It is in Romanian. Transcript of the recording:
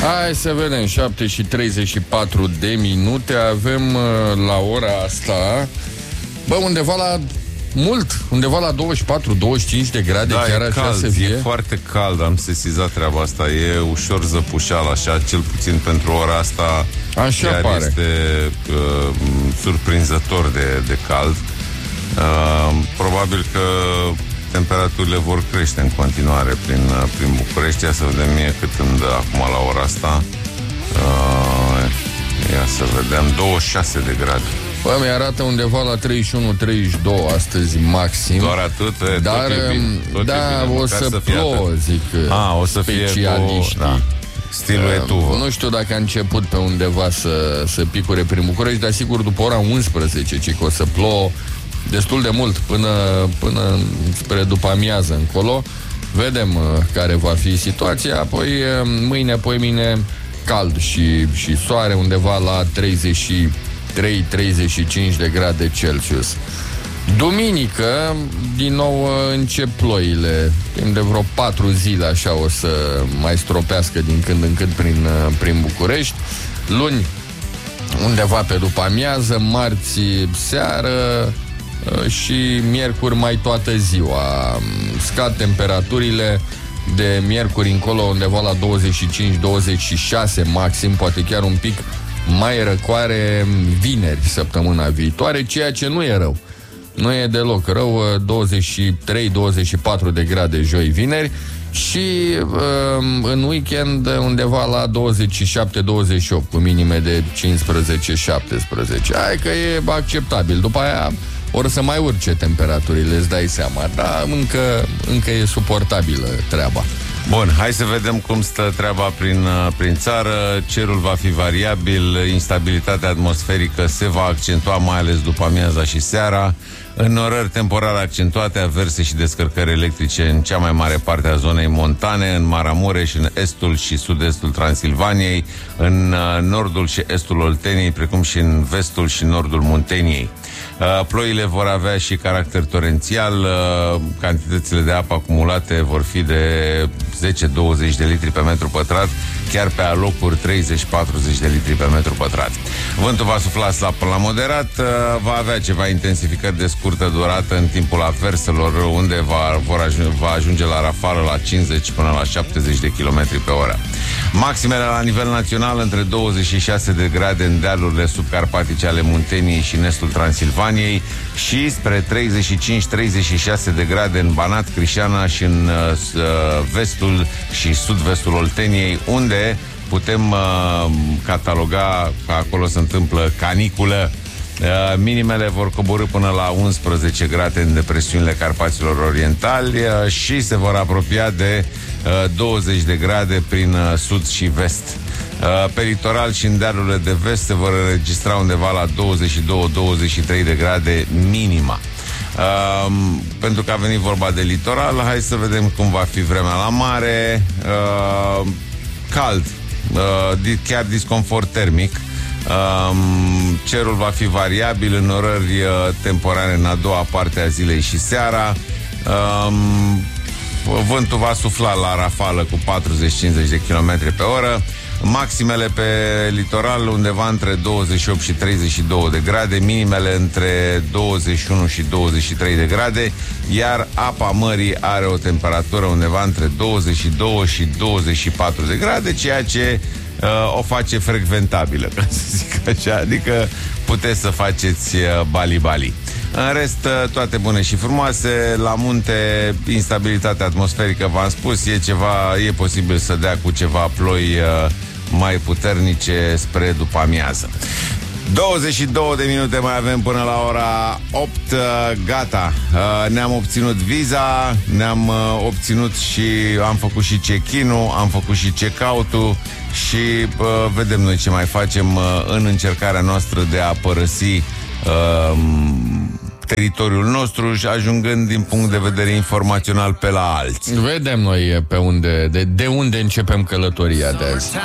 Hai să vedem, 7:34 de minute. Avem la ora asta, undeva la undeva la 24-25 de grade, da, chiar așa cald, să fie. E foarte cald, am sesizat treaba asta. E ușor zăpușeal, așa, cel puțin pentru ora asta. Așa chiar pare. Este surprinzător de cald. Probabil că temperaturile vor crește în continuare prin București. Ia să vedem mie cât îmi dă acum la ora asta. Ia să vedem, 26 de grade. Mi arată undeva la 31-32 astăzi maxim. Doar atât? Dar o să plouă, zic o să specialiștii. Da. Stilul etuvă. Nu știu dacă a început pe undeva să picure prin București, dar sigur după ora 11, ci că o să plouă destul de mult până spre după amiază încolo. Vedem care va fi situația. Apoi mâine, poimine cald și soare undeva la 33-35 de grade Celsius. Duminică, din nou încep ploile. Timp de vreo 4 zile așa o să mai stropească din când în când prin București. Luni, undeva pe după amiază, marți seară și miercuri mai toată ziua. Scad temperaturile de miercuri încolo undeva la 25-26 maxim, poate chiar un pic mai răcoare vineri săptămâna viitoare, ceea ce nu e rău. Nu e deloc rău, 23-24 de grade joi vineri și în weekend undeva la 27-28 cu minime de 15-17. Hai că e acceptabil. După aia or să mai urce temperaturile, îți dai seama, dar încă e suportabilă treaba. Bun, hai să vedem cum stă treaba prin țară. Cerul va fi variabil, instabilitatea atmosferică se va accentua mai ales după amiaza și seara. Înnorări temporare accentuate, averse și descărcări electrice în cea mai mare parte a zonei montane, în Maramureș, în estul și sud-estul Transilvaniei, în nordul și estul Olteniei, precum și în vestul și nordul Munteniei. Ploile vor avea și caracter torențial, cantitățile de apă acumulate vor fi de 10-20 de litri pe metru pătrat, chiar pe alocuri 30-40 de litri pe metru pătrat. Vântul va sufla slab până la moderat, va avea ceva intensificări de scurtă durată în timpul averselor, unde va ajunge la rafală la 50 până la 70 de km pe oră. Maximele la nivel național între 26 de grade în dealurile subcarpatice ale Munteniei și în estul Transilvaniei și spre 35-36 de grade în Banat, Crișana și în vestul și sud-vestul Olteniei, unde putem cataloga că acolo se întâmplă caniculă. Minimele vor coborî până la 11 grade în depresiunile Carpaților Orientali și se vor apropia de 20 de grade prin sud și vest. Pe litoral și în dealurile de vest se vor înregistra undeva la 22-23 de grade minima. Pentru că a venit vorba de litoral, hai să vedem cum va fi vremea la mare. Cald, chiar disconfort termic. Cerul va fi variabil, înnorări temporare în a doua parte a zilei și seara. Vântul va sufla la rafală cu 40-50 de km pe oră. Maximele pe litoral undeva între 28 și 32 de grade, minimele între 21 și 23 de grade, iar apa mării are o temperatură undeva între 22 și 24 de grade, ceea ce o face frecventabilă, ca să zic așa, adică puteți să faceți bali-bali. În rest, toate bune și frumoase. La munte, instabilitatea atmosferică, v-am spus, e posibil să dea cu ceva ploi mai puternice spre după amiază. 22 de minute mai avem până la ora 8. Gata, ne-am obținut viza, ne-am obținut și am făcut și check-in-ul, am făcut și check-out-ul și vedem noi ce mai facem în încercarea noastră de a părăsi teritoriul nostru și ajungând din punct de vedere informațional pe la alții. Vedem noi de unde începem călătoria de azi.